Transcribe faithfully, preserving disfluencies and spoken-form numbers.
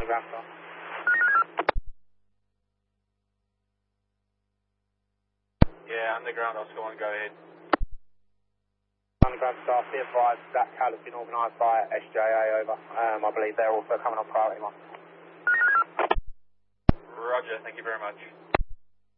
ground staff. Yeah, underground Oscar one, go ahead. Underground staff, be advised that cal has been organised by S J A over. Um, I believe they're also coming on priority one. Roger, thank you very much.